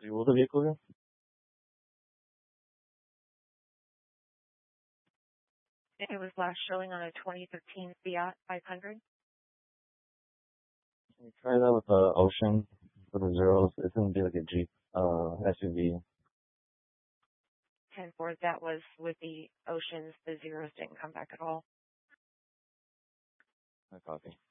Could you roll the vehicle again? It was last showing on a 2013 Fiat 500. Can you try that with the Ocean for the zeros? It's gonna be like a Jeep, SUV. 10-4, that was with the Oceans. The zeros didn't come back at all. I copy.